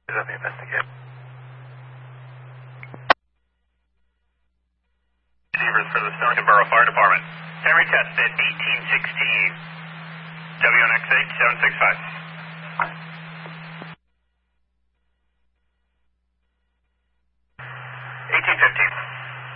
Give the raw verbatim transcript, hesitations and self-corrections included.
Let me investigate. Receivers for the Stockton Borough Fire Department. Henry test at eighteen sixteen. W N X eight seven six five.